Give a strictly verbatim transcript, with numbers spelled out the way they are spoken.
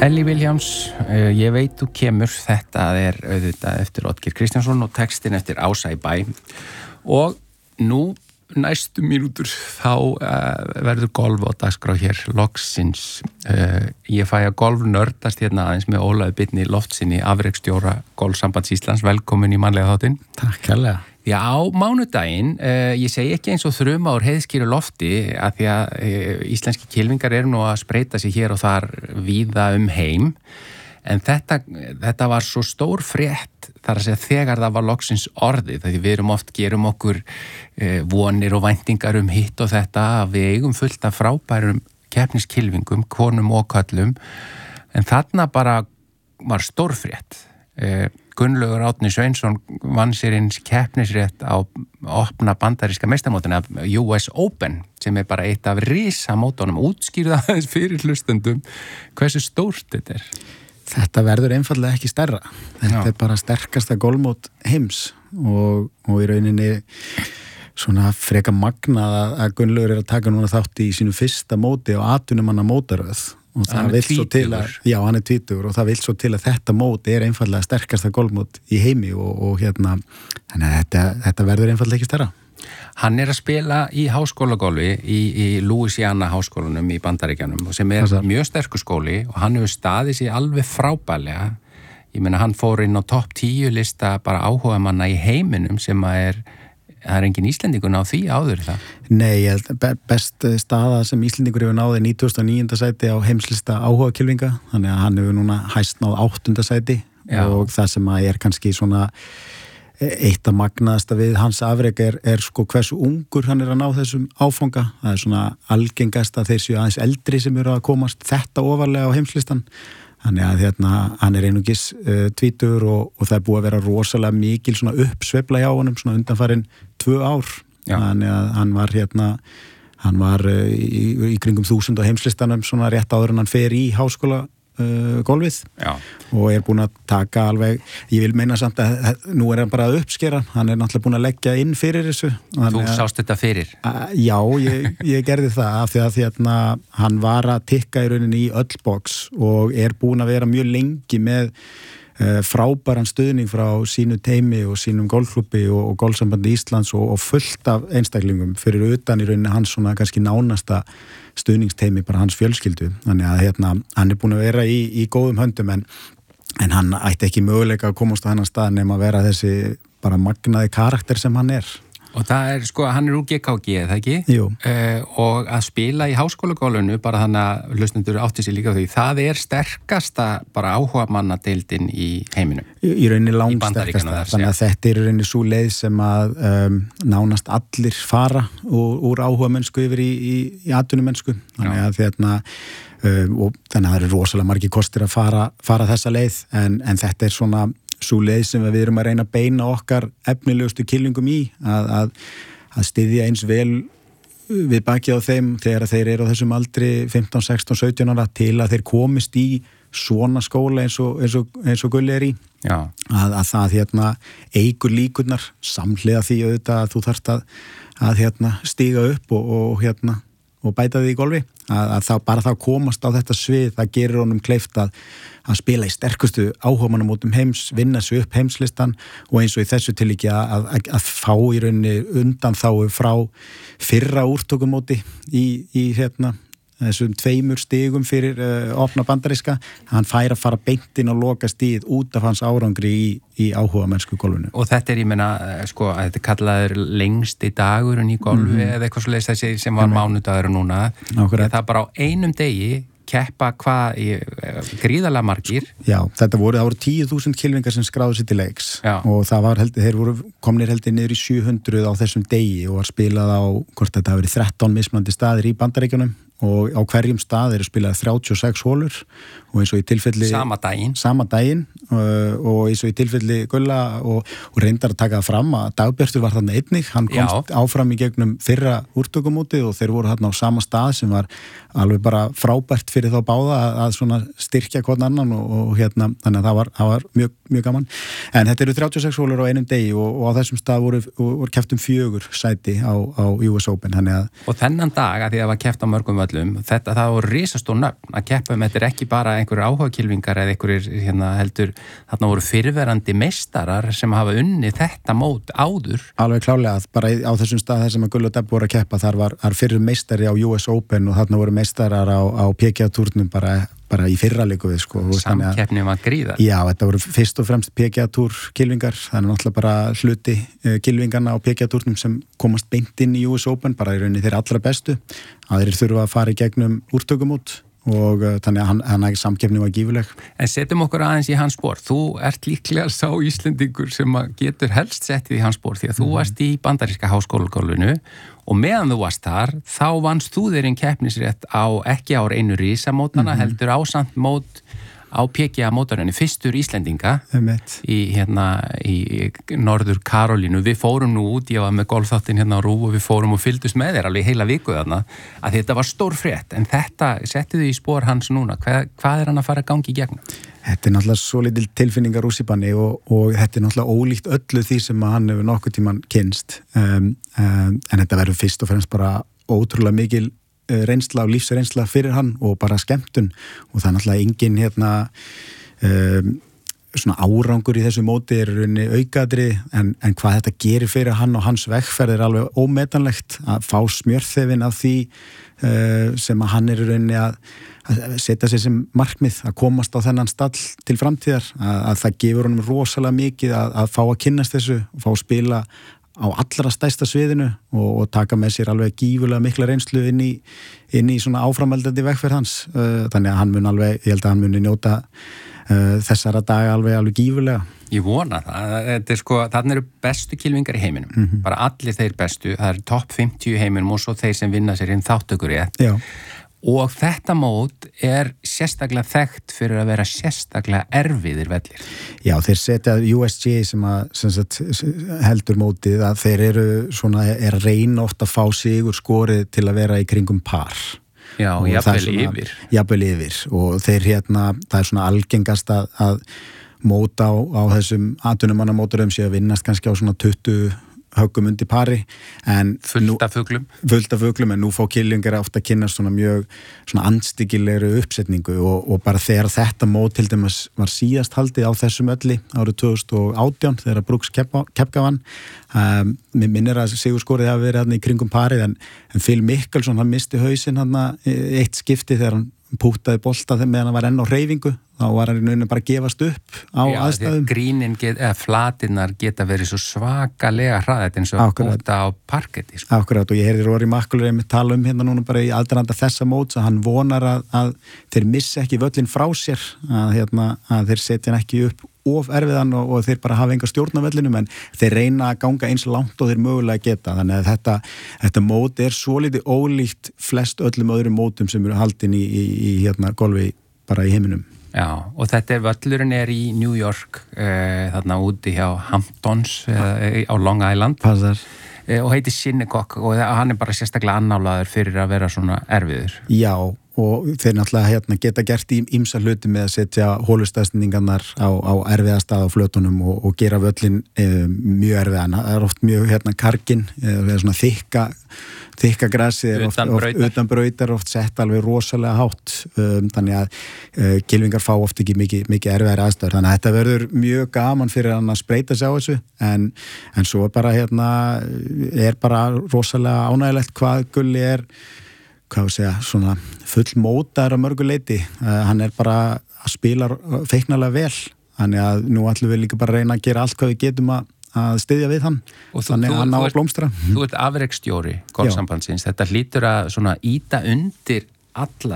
Ellie Williams, uh, ég veit þú kemur, þetta er auðvitað eftir Oddgeir Kristjánsson og textin eftir Ása í bæ og nú næstu mínútur þá uh, verður golf á dagskrá hér loksins. Uh, ég fæ að golf nördast hérna aðeins með Ólafi Birni Loftsinni, afreksstjóra Golfsambands Íslands. Velkomin í mannlega þáttinn. Takk hérlega. Já, á mánudaginn, uh, ég segi ekki eins og þruma úr heiðskýru lofti að því að uh, íslenski kylfingar eru nú að spreita sig hér og þar víða um heim, en þetta, þetta var svo stór frétt þar að segja þegar það var loksins orðið, því við erum oft gerum okkur uh, vonir og væntingar um hitt og þetta, að við eigum fullt af frábærum keppniskylfingum, konum og köllum, en þarna bara var stór frétt. Uh, Gunnlaugur Árni Sveinsson vann sér eins keppnisrétt á opna bandaríska meistarmótinu af U S Open sem er bara eitt af risamótunum, útskýrða aðeins fyrir hlustendum hversu stórt þetta er. Þetta verður einfallega ekki stærra. Þetta Já. er bara sterkasta golfmót heims og, og í rauninni svona freka magnað að, að Gunnlaugur er að taka núna þátt í sínu fyrsta móti á atvinnumanna mótaröð. Og það vill svo til að, já, hann er tvítugur og það vill svo til að þetta mót er einfallega sterkasta golfmót í heimi og, og hérna, þannig að þetta, þetta verður einfallega ekki stærra. Hann er að spila í háskólagolfi í, í Louisiana háskólanum í Bandaríkjanum sem er Þessar. mjög sterkur skóli og hann hefur staðið sér alveg frábærlega. Ég meina, hann fór inn á topp tíu lista bara áhugamanna í heiminum sem að er Það er engin Íslendingur á því áður það? Nei, ég held best staða sem Íslendingur hefur náði nítugasta og níunda sæti á heimslista áhuga kylfinga, þannig að hann hefur núna hæst náð áttunda sæti Já. og það sem að er kannski svona eitt að magnaðasta við hans afrek er, er sko hversu ungur hann er að ná þessum áfanga. Það er svona algengast að þeir séu aðeins eldri sem eru að komast þetta ofarlega á heimslistan. Þannig að hérna, hann er einungis uh, tvítugur og, og það er búið að vera rosalega mikil svona uppsveifla hjá honum svona undanfarin tvö ár. Já. Þannig að hann var hérna, hann var uh, í, í kringum þúsund á heimslistanum svona rétt áður en hann fer í háskóla uh, golfið Já. og er búin að taka alveg, ég vil meina samt að nú er hann bara að uppskera, hann er náttúrulega búin að leggja inn fyrir þessu. Þú að, sást þetta fyrir? Að, já, ég, ég gerði það af því að hérna, hann var að tikka í rauninni í öll box og er búin að vera mjög lengi með uh, frábæran stuðning frá sínu teimi og sínum golfklubbi og, og Golfsambandi Íslands og, og fullt af einstaklingum fyrir utan í rauninni hans svona kannski nánasta stuðningsteimi, bara hans fjölskyldu. Þannig að hérna, hann er búin að vera í, í góðum höndum en, en hann ætti ekki möguleika að komast á hennar stað nema að vera þessi bara magnaði karakter sem hann er. Og það er sko, hann er úr G K G, eða ekki? Jú. Uh, og að spila í háskólagólfinu, bara þannig að hlustendur átti sér líka á því, það er sterkasta bara áhuga mannadeildin í heiminum. Í, í rauninni langsterkasta, þannig að þetta er í rauninni svo leið sem að um, nánast allir fara úr, úr áhuga mennsku yfir í, í, í atvinnumennsku. Þannig að þetta, um, og þannig að það eru rosalega margir kostir að fara, fara þessa leið, en, en þetta er svona svo leið sem við erum að reyna að beina okkar efnilegustu kylfingum í að, að, að styðja eins vel við bakið á þeim þegar þeir eru á þessum aldri fimmtán, sextán, sautján ára til að þeir komist í svona skóla eins og, eins og, eins og Gulli er í að, að það hérna eigur líkurnar samhliða því auðvitað að þú þarft að, að hérna stíga upp og, og hérna og bæta því í golfi, að, að það bara þá komast á þetta svið, það gerir honum kleift að, að spila í sterkustu áhugamannamótum heims, vinna sig upp heimslistan og eins og í þessu tilíki að, að, að fá í rauninni undan þá frá fyrra úrtökumóti í, í hérna þessum tveimur stigum fyrir uh, opna bandaríska, hann fær að fara beint inn og loka stíð út af hans árangri í, í áhuga mennsku golfinu. Og þetta er, ég meina, sko, að þetta kallaður lengsti dagurinn í golfi mm-hmm. eða eitthvað svo leiðist þessi sem var mánudagur núna. Nákvæmlega. Það bara á einum degi keppa hvað í gríðarlega margir. Já, þetta voru, það voru tíu þúsund kylfingar sem skráðu sér til leiks Já. og það var heldur, þeir voru komnir heldur niður í sjö hundruð á þessum degi og var spilað á, hvort þetta hafi verið þrettán mismunandi staðir í Bandaríkjunum og á hverjum stað eru spilað þrjátíu og sex hólur og eins og í tilfelli sama daginn, sama daginn uh, og eins og í tilfelli Gulla og, og reyndar að taka það fram að Dagbjartur var þarna einnig, hann komst Já. áfram í gegnum fyrra úrtökumóti og þeir voru þarna á sama stað sem var alveg bara frábært fyrir þá báða að, að svona styrkja hvern annan og, og hérna, þannig að það var, það var mjög, mjög gaman en þetta eru þrjátíu og sex hólur á einum degi og, og á þessum stað voru, voru keppt um fjögur sæti á, á U S Open að... og þennan dag að því að það var keppt á mörgum völlum hlutföllum, þetta það voru risastór nöfn að keppa um, þetta er ekki bara einhverjir áhugakylfingar eða einhverjir hérna, heldur, þarna voru fyrirverandi meistarar sem hafa unnið þetta mót áður. Alveg klárlega, bara á þessum stað þar sem að Gull og Debba voru að keppa, þar var, var fyrir meistari á U S Open og þarna voru meistarar á, á P G A-túrnum bara bara í fyrra leiku við sko. Samkeppni var gríðar. Já, þetta voru fyrst og fremst P G A-túr kylfingar, þannig náttúrulega bara hluti uh, kylfingarna á P G A-túrnum sem komast beint inn í U S Open, bara í rauninni þeir allra bestu, að þeir þurfa að fara í gegnum úrtökumót og uh, þannig að hann, hann ekki samkeppni var gífuleg. En setjum okkur aðeins í hans spór, þú ert líklega sá Íslendingur sem getur helst settið í hans spór því að þú mm. varst í bandaríska háskólagólfinu og meðan þú varst þar, þá vannst þú þeirinn keppnisrétt á ekki ár einu risamótana, mm-hmm. heldur ásamt mót á P G A-mótarunni, fyrstur Íslendinga í, hérna, í Norður Karolínu. Við fórum nú út, ég var með golfþáttinn hérna á RÚ og við fórum og fylgdust með þér alveg heila viku þarna, að þetta var stór frétt, en þetta settiðu í spór hans núna. Hvað, hvað er hann að fara að gangi í gegnum? Þetta er náttúrulega svo lítil tilfinningar rússipanni og, og þetta er náttúrulega ólíkt öllu því sem hann hefur nokkuð tíman kynst, um, um, en þetta verður fyrst og fremst bara ótrúlega mikil reynsla og lífsreynsla fyrir hann og bara skemmtun og það er náttúrulega engin hérna um, svona árangur í þessu móti er raunni aukaðri en, en hvað þetta gerir fyrir hann og hans vegferð er alveg ómetanlegt að fá smjörþefin af því uh, sem að hann er raunni að, að setja sér sem markmið að komast á þennan stall til framtíðar að, að það gefur honum rosalega mikið að, að fá að kynnast þessu og fá að spila á allra stærsta sviðinu og, og taka með sér alveg gífulega mikla reynslu inn í, inn í svona áframhaldandi vegferð hans. Þannig að hann mun alveg, ég held að hann muni njóta uh, þessara daga alveg alveg gífulega. Ég vona það. Þetta er sko, þarna eru bestu kylfingar í heiminum. Mm-hmm. Bara allir þeir bestu. Það eru topp fimmtíu í heiminum og svo þeir sem vinna sér inn þáttökur í þetta. Já. Og þetta mót er sérstaklega þekkt fyrir að vera sérstaklega erfiðir vellir. Já, þeir setja U S G A sem að sem sagt, heldur mótið að þeir eru svona, er reyna oft að fá sigur skorið til að vera í kringum par. Já, jafnvel yfir. Jafnvel yfir og þeir hérna, það er svona algengast að, að móta á, á þessum atvinnumannamóturum sé að vinnast kannski á svona tuttugu höggum undir pari en fullt af fuglum fullt af fuglum en nú fá kylfingar ofta að kynast svona mjög svona andstyggilegri uppsetningu og, og bara þegar þetta mót til dæmis var síðast haldið á þessum ölli árið tvö þúsund og átján þegar Brooks Koepka vann um, mér minnir að sigurskorið hafi verið hann í kringum parið en, en Phil Mickelson hann misti hausinn hann eitt skipti þegar hann pútaði bolta þegar meðan hann var enn á hreyfingu þá var hann í rauninu bara að gefast upp á Já, aðstæðum. Grínin, get, eða flatinnar geta verið svo svakalega hraðið eins og púta á parketti. Sko. Akkurat og ég heyrði Rory McIlroy með tala um hérna núna bara í aðdraganda þessa móts að hann vonar að, að þeir missi ekki völlin frá sér að, hérna, að þeir setja hann ekki upp of erfiðan og, og þeir bara hafa enga stjórn á vellinum en þeir reyna að ganga eins langt og þeir mögulega geta þannig að þetta, þetta mót er svo litið ólíkt flest öllum öðrum mótum sem eru haldin í, í, í hérna golfi bara í heiminum. Já, og þetta er völlurinn er í New York eh, þarna úti hjá Hamptons eh, á Long Island Passar. Eh, og heitir Shinnecock og hann er bara sérstaklega annálaður fyrir að vera svona erfiður. Já, og þeir náttúrulega hérna, geta gert í ýmsa hluti með að setja hólustæðsningarnar á, á erfiða stað á flötunum og, og gera völlin e, mjög erfiðan. Það er oft mjög hérna kargin eða svona þykka þykka grassi er oft, oft utan brautar oft sett alveg rosalega hátt um, þannig að uh, kylfingar fá oft ekki mikið, mikið erfiðari aðstæður þannig að þetta verður mjög gaman fyrir hann að spreita sig á þessu en, en svo er bara hérna er bara rosalega ánægilegt hvað Gulli er hvað við segja, svona fullmótaður á mörgu leiti, uh, hann er bara að spila feiknarlega vel þannig að nú ætlum við líka bara að reyna að gera allt hvað við getum að að styðja við hann og þú, þannig að hann á að blómstra. Þú ert afreksstjóri golfsambandsins, þetta hlýtur að svona íta undir alla